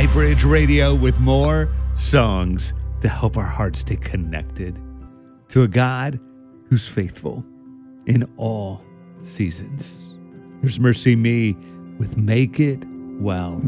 Lightbridge Radio with more songs to help our hearts stay connected to a God who's faithful in all seasons. Here's Mercy Me with Make It Well.